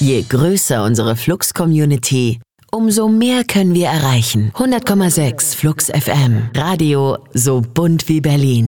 Je größer unsere Flux-Community, umso mehr können wir erreichen. 100,6 Flux FM. Radio so bunt wie Berlin.